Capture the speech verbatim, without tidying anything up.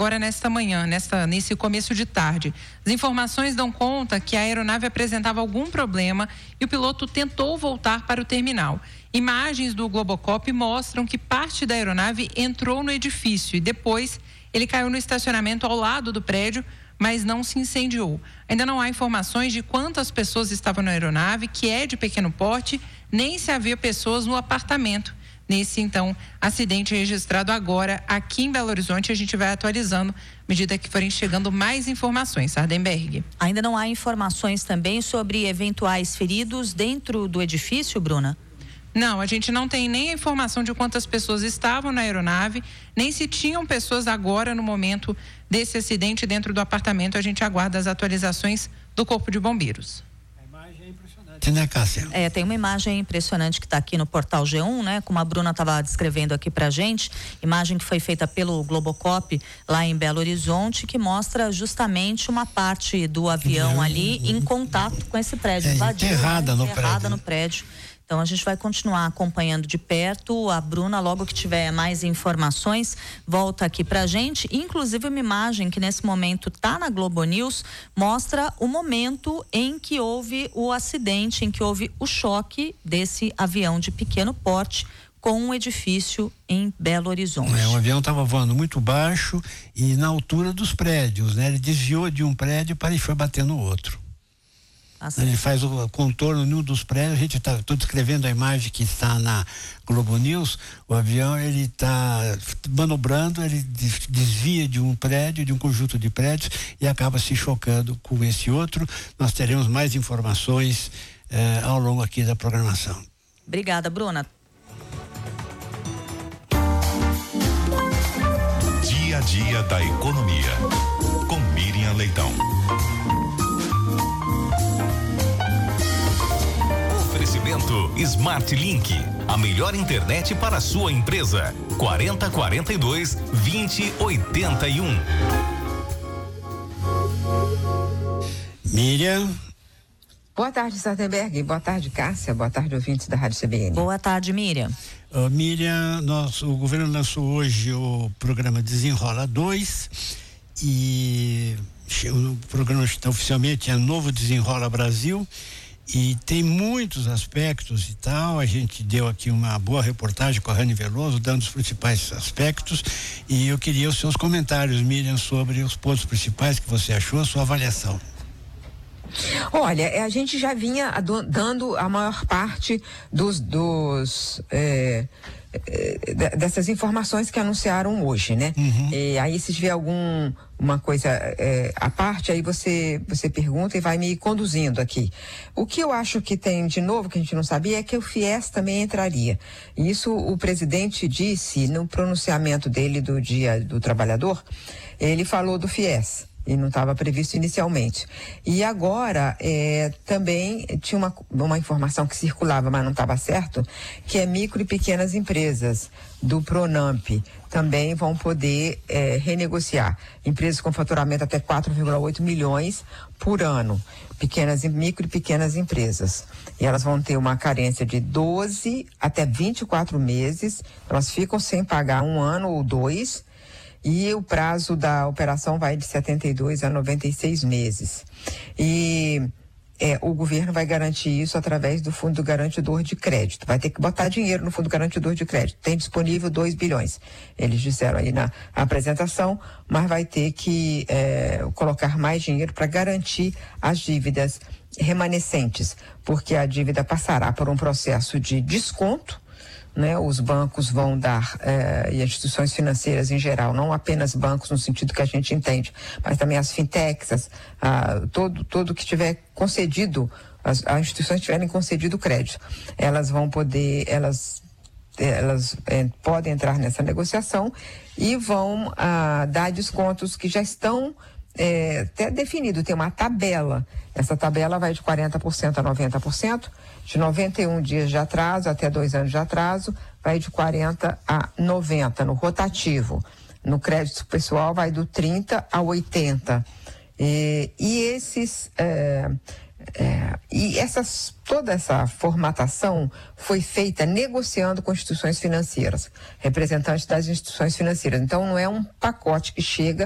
agora nesta manhã, nesta, nesse começo de tarde. As informações dão conta que a aeronave apresentava algum problema e o piloto tentou voltar para o terminal. Imagens do Globocop mostram que parte da aeronave entrou no edifício e depois ele caiu no estacionamento ao lado do prédio, mas não se incendiou. Ainda não há informações de quantas pessoas estavam na aeronave, que é de pequeno porte, nem se havia pessoas no apartamento. Nesse, então, acidente registrado agora aqui em Belo Horizonte, a gente vai atualizando à medida que forem chegando mais informações. Sardenberg. Ainda não há informações também sobre eventuais feridos dentro do edifício, Bruna? Não, a gente não tem nem a informação de quantas pessoas estavam na aeronave, nem se tinham pessoas agora no momento desse acidente dentro do apartamento. A gente aguarda as atualizações do Corpo de Bombeiros. Né, Cássia? É, tem uma imagem impressionante que está aqui no portal G um, né? Como a Bruna estava descrevendo aqui pra gente, imagem que foi feita pelo Globocop lá em Belo Horizonte, que mostra justamente uma parte do avião ali em contato com esse prédio, é, invadiu, enterrada, né? no, enterrada prédio. no prédio. Então a gente vai continuar acompanhando de perto. A Bruna, logo que tiver mais informações, volta aqui pra gente. Inclusive uma imagem que nesse momento tá na Globo News, mostra o momento em que houve o acidente, em que houve o choque desse avião de pequeno porte com um edifício em Belo Horizonte. É, o avião estava voando muito baixo e na altura dos prédios, né? Ele desviou de um prédio para e foi bater no outro. Assim. Ele faz o contorno em um dos prédios. A gente está, estou descrevendo a imagem que está na Globo News. O avião, ele está manobrando, ele desvia de um prédio, de um conjunto de prédios e acaba se chocando com esse outro. Nós teremos mais informações eh, ao longo aqui da programação. Obrigada, Bruna. Dia a dia da economia, com Miriam Leitão. Oferecimento Smart Link, a melhor internet para a sua empresa. quarenta, quarenta e dois, vinte, oitenta e um. Miriam. Boa tarde, Sardenberg. Boa tarde, Cássia. Boa tarde, ouvintes da Rádio C B N. Boa tarde, Miriam. Uh, Miriam, nós, o governo lançou hoje o programa Desenrola dois e o programa está oficialmente é Novo Desenrola Brasil. E tem muitos aspectos e tal. A gente deu aqui uma boa reportagem com a Rani Veloso, dando os principais aspectos. E eu queria os seus comentários, Miriam, sobre os pontos principais que você achou, a sua avaliação. Olha, a gente já vinha dando a maior parte dos, dos é, é, dessas informações que anunciaram hoje, né? Uhum. E aí se tiver algum uma coisa é, à parte, aí você você pergunta e vai me conduzindo aqui. O que eu acho que tem de novo que a gente não sabia é que o FIES também entraria. E isso o presidente disse no pronunciamento dele do Dia do Trabalhador. Ele falou do FIES. E não estava previsto inicialmente. E agora é, também tinha uma, uma informação que circulava, mas não estava certo, que é micro e pequenas empresas do Pronamp também vão poder é, renegociar. Empresas com faturamento até quatro vírgula oito milhões por ano. Pequenas, micro e pequenas empresas. E elas vão ter uma carência de doze até vinte e quatro meses. Elas ficam sem pagar um ano ou dois. E o prazo da operação vai de setenta e dois a noventa e seis meses. E é, o governo vai garantir isso através do Fundo Garantidor de Crédito. Vai ter que botar dinheiro no Fundo Garantidor de Crédito. Tem disponível dois bilhões. Eles disseram aí na apresentação, mas vai ter que é, colocar mais dinheiro para garantir as dívidas remanescentes, porque a dívida passará por um processo de desconto. Né, os bancos vão dar, eh, e as instituições financeiras em geral, não apenas bancos no sentido que a gente entende, mas também as fintechs, as, ah, todo, todo que tiver concedido, as, as instituições tiverem concedido crédito, elas vão poder, elas, elas eh, podem entrar nessa negociação e vão ah, dar descontos que já estão É, até definido, tem uma tabela. Essa tabela vai de quarenta por cento a noventa por cento, de noventa e um dias de atraso até dois anos de atraso, vai de quarenta a noventa no rotativo. No crédito pessoal vai do trinta a oitenta. E, e esses é, é, e essas, toda essa formatação foi feita negociando com instituições financeiras, representantes das instituições financeiras. Então não é um pacote que chega